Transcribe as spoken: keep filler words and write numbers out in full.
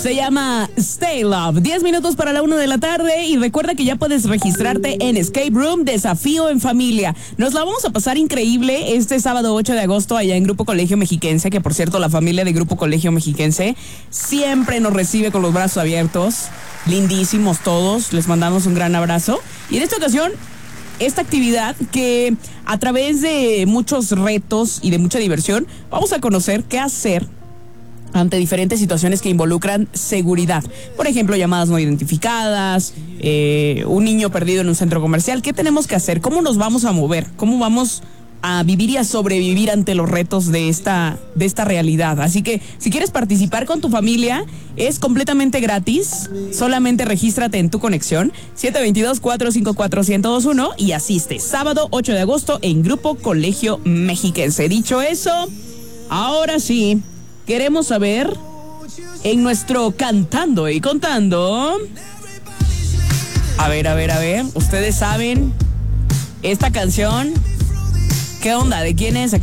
Se llama Stay Love. diez minutos para la una de la tarde y recuerda que ya puedes registrarte en Escape Room Desafío en Familia. Nos la vamos a pasar increíble este sábado ocho de agosto allá en Grupo Colegio Mexiquense, que por cierto la familia de Grupo Colegio Mexiquense siempre nos recibe con los brazos abiertos. Lindísimos todos, les mandamos un gran abrazo. Y en esta ocasión, esta actividad que a través de muchos retos y de mucha diversión, vamos a conocer qué hacer ante diferentes situaciones que involucran seguridad. Por ejemplo, llamadas no identificadas, eh, un niño perdido en un centro comercial. ¿Qué tenemos que hacer? ¿Cómo nos vamos a mover? ¿Cómo vamos a vivir y a sobrevivir ante los retos de esta, de esta realidad? Así que, si quieres participar con tu familia, es completamente gratis. Solamente regístrate en tu conexión siete dos dos, cuatro cinco cuatro, uno cero dos uno y asiste. Sábado ocho de agosto en Grupo Colegio Mexiquense. Dicho eso, ahora sí, queremos saber en nuestro Cantando y Contando. A ver, a ver, a ver. ¿Ustedes saben esta canción? ¿Qué onda? ¿De quién es?